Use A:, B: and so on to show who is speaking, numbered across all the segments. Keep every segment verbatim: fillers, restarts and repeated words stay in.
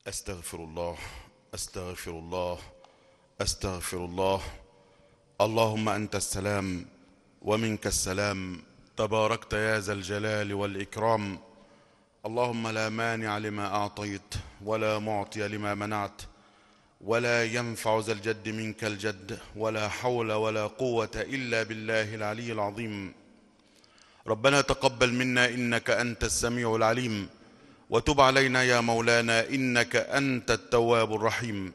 A: أستغفر الله أستغفر الله أستغفر الله. اللهم أنت السلام ومنك السلام، تباركت يا ذا الجلال والإكرام. اللهم لا مانع لما أعطيت ولا معطي لما منعت ولا ينفع ذا الجد منك الجد، ولا حول ولا قوة إلا بالله العلي العظيم. ربنا تقبل منا إنك أنت السميع العليم، وتب علينا يا مولانا إنك أنت التواب الرحيم.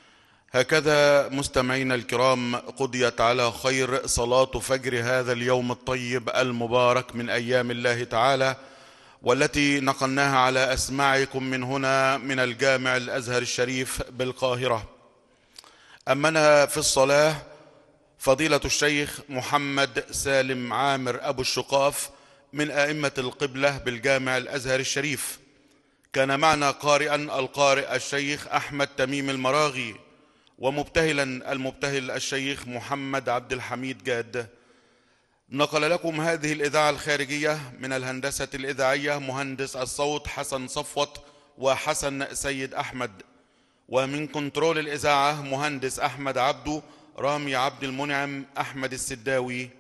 A: هكذا مستمعينا الكرام قضيت على خير صلاة فجر هذا اليوم الطيب المبارك من أيام الله تعالى، والتي نقلناها على أسماعكم من هنا من الجامع الأزهر الشريف بالقاهرة. أمنا في الصلاة فضيلة الشيخ محمد سالم عامر أبو الشقاف من أئمة القبلة بالجامع الأزهر الشريف. كان معنا قارئا القارئ الشيخ أحمد تميم المراغي، ومبتهلا المبتهل الشيخ محمد عبد الحميد جاد. نقل لكم هذه الإذاعة الخارجية من الهندسة الإذاعية مهندس الصوت حسن صفوت وحسن سيد أحمد، ومن كنترول الإذاعة مهندس أحمد عبدو، رامي عبد المنعم، أحمد السداوي،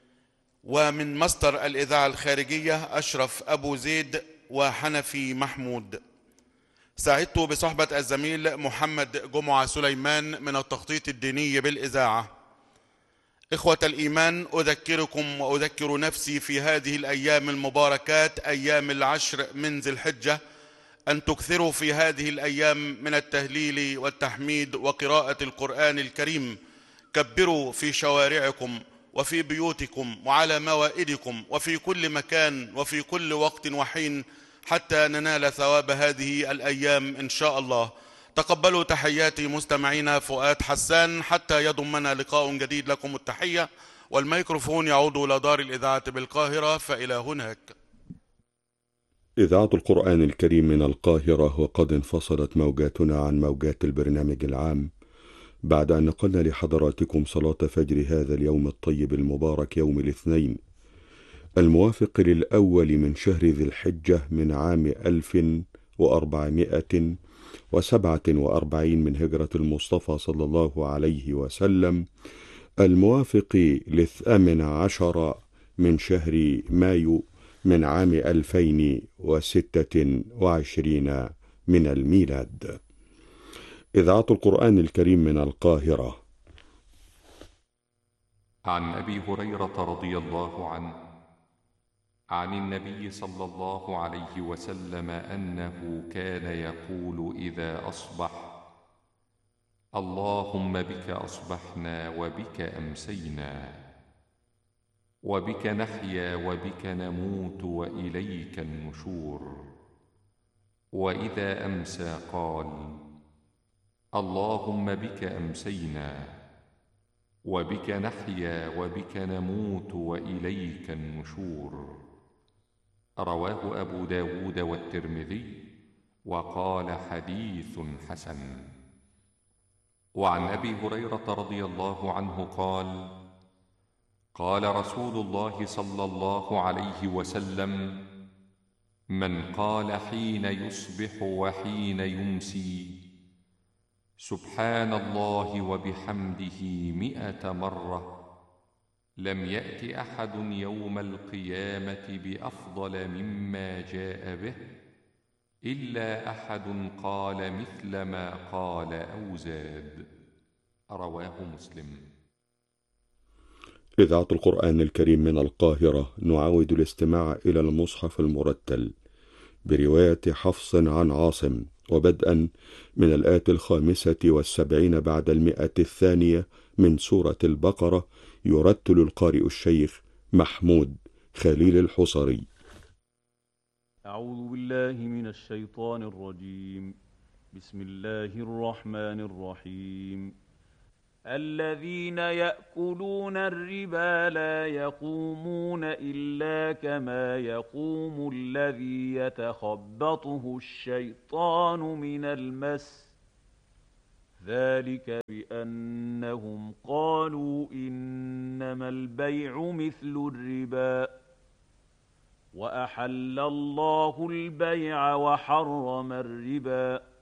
A: ومن مصدر الإذاعة الخارجية أشرف أبو زيد وحنفي محمود. سعدت بصحبة الزميل محمد جمعة سليمان من التخطيط الديني بالإذاعة. إخوة الإيمان، أذكركم وأذكر نفسي في هذه الأيام المباركات أيام العشر من ذي الحجة أن تكثروا في هذه الأيام من التهليل والتحميد وقراءة القرآن الكريم. كبروا في شوارعكم وفي بيوتكم وعلى موائدكم وفي كل مكان وفي كل وقت وحين حتى ننال ثواب هذه الأيام إن شاء الله. تقبلوا تحياتي مستمعينا فؤاد حسان حتى يضمنا لقاء جديد. لكم التحية، والميكروفون يعود إلى دار الإذاعة بالقاهرة، فإلى هناك.
B: إذاعة القرآن الكريم من القاهرة، وقد انفصلت موجاتنا عن موجات البرنامج العام بعد أن نقلنا لحضراتكم صلاة فجر هذا اليوم الطيب المبارك يوم الاثنين الموافق للأول من شهر ذي الحجة من عام ألف وأربعمائة وسبعة وأربعين من هجرة المصطفى صلى الله عليه وسلم، الموافق للثامن عشر من شهر مايو من عام ألفين وستة وعشرين من الميلاد. إذاعة القرآن الكريم من القاهرة.
C: عن أبي هريرة رضي الله عنه عن النبي صلى الله عليه وسلم أنه كان يقول إذا أصبح: اللهم بك أصبحنا وبك أمسينا وبك نحيا وبك نموت وإليك النشور. وإذا أمسى قال: اللهم بك أمسينا وبك نحيا وبك نموت وإليك النشور. رواه أبو داود والترمذي، وقال حديث حسن. وعن أبي هريرة رضي الله عنه قال: قال رسول الله صلى الله عليه وسلم: من قال حين يصبح وحين يمسي سبحان الله وبحمده مئة مرة لم يأت أحد يوم القيامة بأفضل مما جاء به إلا أحد قال مثل ما قال أو زاد. رواه مسلم.
B: إذاعة القرآن الكريم من القاهرة. نعاود الاستماع إلى المصحف المرتل برواية حفص عن عاصم، وبدءا من الآية الخامسة والسبعين بعد المئة الثانية من سورة البقرة، يرتل القارئ الشيخ محمود خليل الحصري.
D: أعوذ بالله من الشيطان الرجيم. بسم الله الرحمن الرحيم. الذين يأكلون الربا لا يقومون إلا كما يقوم الذي يتخبطه الشيطان من المس، ذلك بأنهم قالوا إنما البيع مثل الربا وأحل الله البيع وحرم الربا